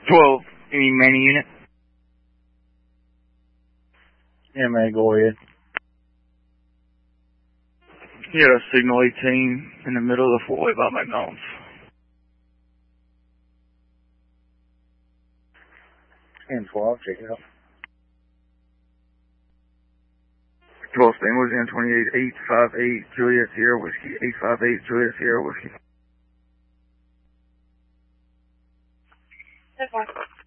12, any Manny unit? Yeah, man, go ahead. You got a signal 18 in the middle of the four-way by McDonald's. 10-12, check it out. 12 Spain, Louisiana 28, 858 Juliet Sierra Whiskey, 858 Juliet Sierra Whiskey. Okay.